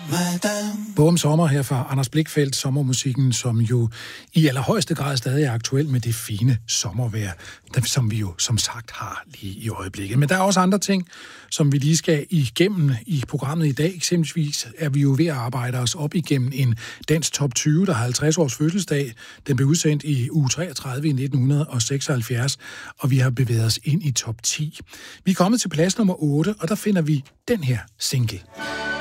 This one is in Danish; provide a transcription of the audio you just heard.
Boom Sommer her fra Anders Blichfeldt, sommermusikken, som jo i allerhøjeste grad stadig er aktuel med det fine sommervejr, som vi jo som sagt har lige i øjeblikket. Men der er også andre ting, som vi lige skal igennem i programmet i dag. Eksempelvis er vi jo ved at arbejde os op igennem en dansk top 20, der har 50 års fødselsdag. Den blev udsendt i uge 33 i 1976, og vi har bevæget os ind i top 10. Vi er kommet til plads nummer 8, og der finder vi den her single.